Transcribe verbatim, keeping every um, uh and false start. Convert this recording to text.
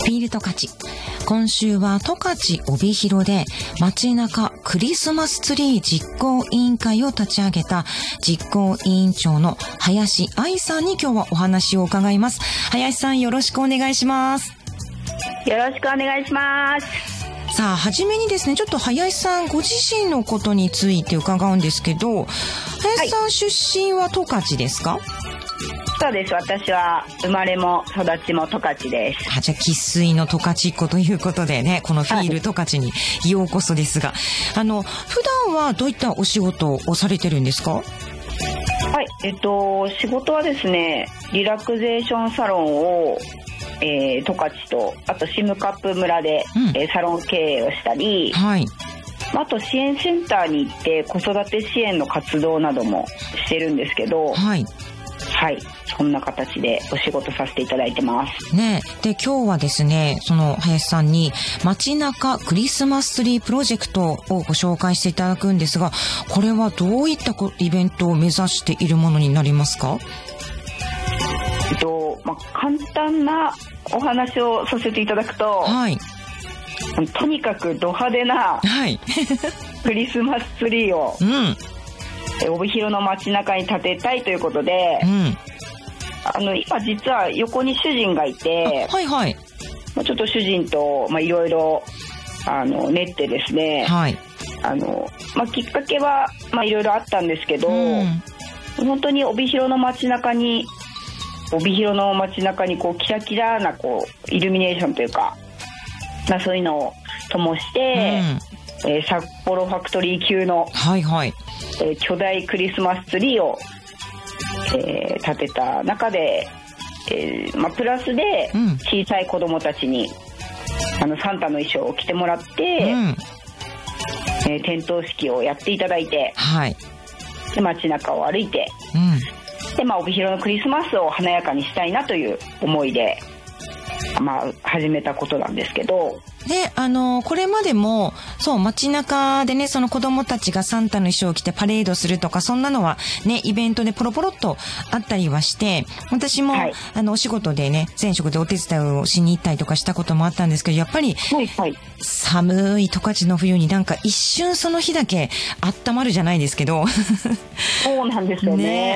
フィールト勝ち。今週は十勝帯広で街中クリスマスツリー実行委員会を立ち上げた実行委員長の林愛さんに今日はお話を伺います。林さん、よろしくお願いします。 よろしくお願いします。 さあ、はじめにですね、ちょっと林さんご自身のことについて伺うんですけど、林さん出身は十勝ですか？ そうです。私は生まれも育ちも十勝です。 あ、じゃあ生粋の十勝っ子ということでね、このフィール十勝にようこそですが、あの普段はどういったお仕事をされてるんですか？ はい、えっと仕事はですね、リラクゼーションサロンをえー、十勝とあとシムカップ村で、うんえー、サロン経営をしたり、はい、あと支援センターに行って子育て支援の活動などもしてるんですけど、はい、はい、そんな形でお仕事させていただいてますね。で、今日はですね、その林さんに街中クリスマスツリープロジェクトをご紹介していただくんですが、これはどういったイベントを目指しているものになりますか？ えっとまあ、簡単なお話をさせていただくと、はい、とにかくド派手な、はい、クリスマスツリーを、うん、帯広の街中に建てたいということで、うん、あの今実は横に主人がいて、はいはい、ちょっと主人といろいろ練ってですね、はい、あのまあ、きっかけはいろいろあったんですけど、うん、本当に帯広の街中に帯広の街中にこうキラキラなこうイルミネーションというか、まあ、そういうのを灯して、うんえー、札幌ファクトリー級の、はいはいえー、巨大クリスマスツリーを、えー、建てた中で、えーまあ、プラスで小さい子どもたちに、うん、あのサンタの衣装を着てもらって、うんえー、点灯式をやっていただいて、はい、で街中を歩いて、うんでまあ、帯広のクリスマスを華やかにしたいなという思いで、まあ、始めたことなんですけど、 で、あのこれまでもそう街中でね、その子供たちがサンタの衣装を着てパレードするとか、そんなのはねイベントでポロポロっとあったりはして、私も、はい、あのお仕事でね前職でお手伝いをしに行ったりとかしたこともあったんですけど、やっぱり、はいはい、寒い十勝の冬になんか一瞬その日だけ温まるじゃないですけどそうなんですよね。ね